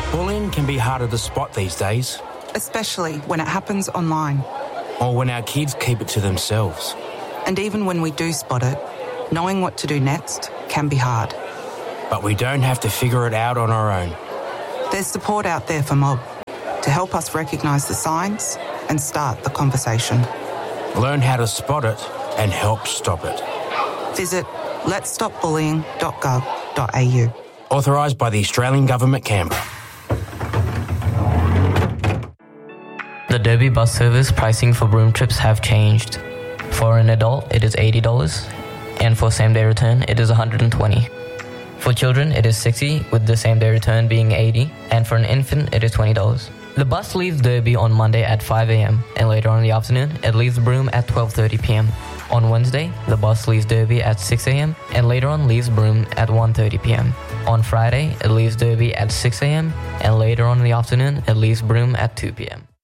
Bullying can be harder to spot these days, especially when it happens online. or when our kids keep it to themselves. And even when we do spot it, knowing what to do next can be hard. But we don't have to figure it out on our own. There's support out there for Mob to help us recognise the signs and start the conversation. Learn how to spot it and help stop it. Visit letsstopbullying.gov.au. Authorised by the Australian Government, Canberra. The Derby bus service pricing for Broome trips have changed. For an adult, it is $80, and for same-day return, it is $120. For children, it is $60, with the same-day return being $80, and for an infant, it is $20. The bus leaves Derby on Monday at 5 a.m, and later on in the afternoon, it leaves Broome at 12:30 p.m. On Wednesday, the bus leaves Derby at 6 a.m, and later on leaves Broome at 1:30 p.m. On Friday, it leaves Derby at 6 a.m, and later on in the afternoon, it leaves Broome at 2 p.m.